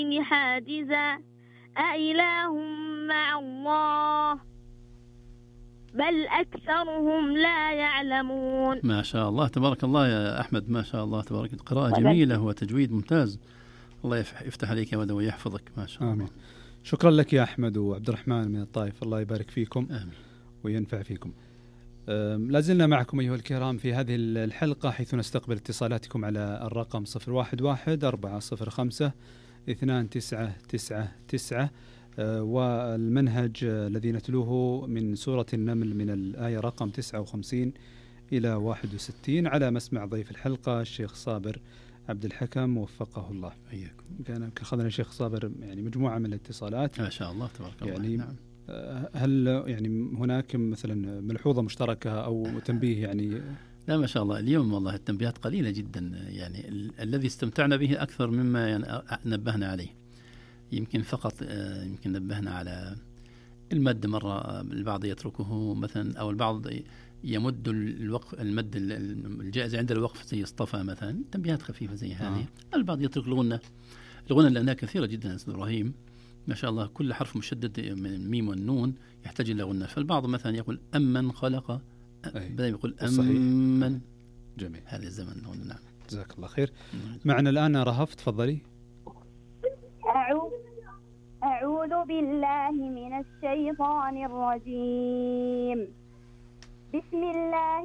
حاجزا أإله مع الله بل أكثرهم لا يعلمون. ما شاء الله تبارك الله يا أحمد، ما شاء الله تبارك، قراءة جميلة وتجويد ممتاز. الله يفتح عليك يا ودى ويحفظك، ما شاء الله. آمين. شكرا لك يا أحمد وعبد الرحمن من الطائف، الله يبارك فيكم. آمين. وينفع فيكم. لازلنا معكم أيها الكرام في هذه الحلقة، حيث نستقبل اتصالاتكم على الرقم 011-405-2999 والمنهج الذي نتلوه من سورة النمل من الآية رقم 59 إلى 61 على مسمع ضيف الحلقة الشيخ صابر عبد الحكم وفقه الله. حياكم. كان أخذنا الشيخ صابر يعني مجموعة من الاتصالات، ما شاء الله تبارك الله. يعني نعم. هل يعني هناك مثلا ملحوظة مشتركة أو تنبيه يعني؟ لا ما شاء الله، اليوم والله التنبيهات قليلة جدا، يعني الذي استمتعنا به أكثر مما يعني نبهنا عليه. يمكن فقط يمكن نبهنا على المد مرة، البعض يتركه مثلا، أو البعض يمد الوقف، المد الجائز عند الوقف زي اصطفى مثلا، تنبيهات خفيفة زي هذه. البعض يترك الغنة لأنها كثيرة جدا يا أستاذ إبراهيم، ما شاء الله، كل حرف مشدد من الميم والنون يحتاج إلى غنة. فالبعض مثلا يقول أمن خلق، بدأ يقول أمن. جميل، هذا الزمن. نعم، جزاك الله خير. معنا الآن رهف، تفضلي. أعوذ بالله من الشيطان الرجيم. بسم الله